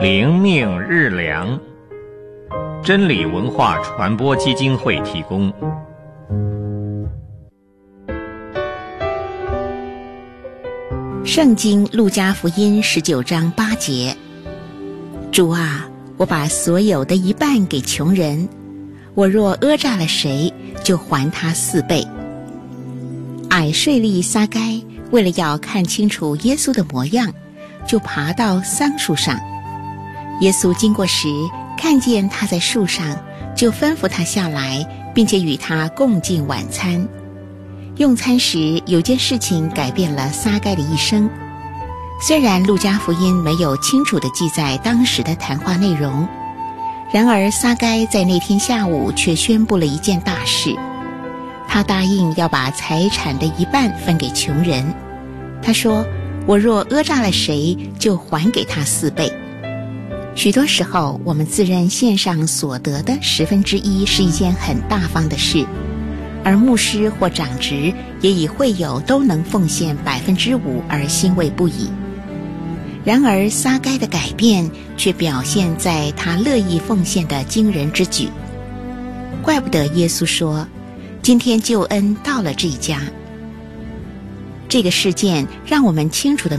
灵命日粮，真理文化传播基金会提供。 圣经路加福音19章8节：主啊，我把所有的一半给穷人，我若讹诈了谁，就还他4倍。矮税吏撒该为了要看清楚耶稣的模样，就爬到桑树上。耶稣经过时，看见他在树上，就吩咐他下来，并且与他共进晚餐。用餐时，有件事情改变了撒该的一生。虽然路加福音没有清楚地记载当时的谈话内容，然而撒该在那天下午却宣布了一件大事。他答应要把财产的一半分给穷人。他说，我若讹诈了谁，就还给他4倍。许多时候，我们自认献上所得的1/10是一件很大方的事，而牧师或长职也以会友都能奉献5%而欣慰不已。然而撒该的改变却表现在他乐意奉献的惊人之举。怪不得耶稣说，今天救恩到了这一家。这个事件让我们清楚地